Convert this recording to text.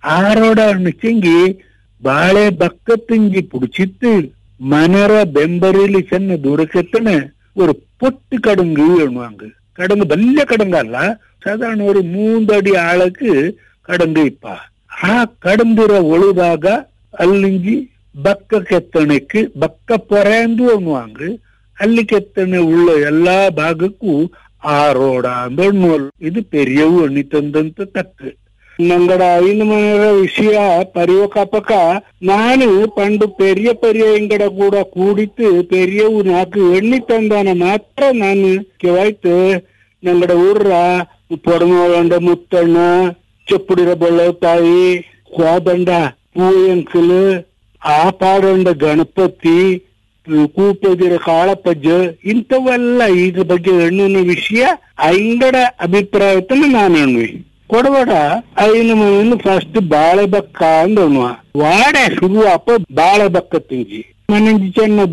ಆರೋಡ ಚೆಂಗಿ ಬಾಳೆ ಬಕ್ಕ ತಿಂಗಿ புடிச்சிட்டு மனர பெம்பரில் சென்ன தூரக்கெத்தன ஒரு பொட்டு கடங்கு வேணுவாங்க. கடங்கு வல்ல கடங்கு அல்ல, சாதாரண ஒரு 3 அடி ஆளுக்கு கடங்கு இப்ப ಆ ಕಡಂದಿರ ಒಳದಾಗ ಅಲ್ಲಿಂಜಿ ಬಕ್ಕ ಕೆತ್ತಣಕ್ಕೆ ಬಕ್ಕ ಪೊರೆ ಎಂದು ಅನ್ನುವಂಗ ಅಲ್ಲಿ ಕೆತ್ತನೆ ಉಳ್ಳ ಎಲ್ಲಾ ಭಾಗಕ್ಕೂ ಆರೋಡ ಅಂದೋಲ್. ಇದು ಪೆರಿಯವು ಎಣ್ಣಿ ತಂದಂತ ತಕ್ಕ ನಂಗಡ ಐದು ಮನೆಯ ವಿಷಯ ಪರಿವಕಪಕ ನಾನು ಪಂಡು ಪೆರಿಯ ಪೆರಿಯ ಇಂಗಡ ಕೂಡ ಕೂಡಿತ್ತು ಪೆರಿಯವು ನಾಲ್ಕು ಎಣ್ಣಿ ತಂದಾನ ಮಾತ್ರ ನಾನು ಕೆವಾಯ್ತು ನಂಗಡ ಊರ್ರ పొడమోళ్ళ ముత్తಣ್ಣ చెప్పుడిర బొళ్ళవుతాయి కోదండ పూయంకులు ఆపాడండ గణపతి ಕೂಪದಿರ ಕಾಳಪಜ್ಜ ಇಂಥವೆಲ್ಲ ಇದ್ರ ಬಗ್ಗೆ ಹೆಣ್ಣಿನ ವಿಷಯ ಐಂಗಡ ಅಭಿಪ್ರಾಯತನ ನಾನು ಹೆಣ್ಣು ಕೊಡಬೇಡ ಐನು ಮನೆಯನ್ನು ಫಸ್ಟ್ ಬಾಳೆ ಬಕ್ಕ ಅಂದವ ವಾಡೆ ಶುರು ಅಪ್ಪ ಬಾಳೆ ಬಕ್ಕ ತಿಂಜಿ ಮನೆ ಚೆನ್ನ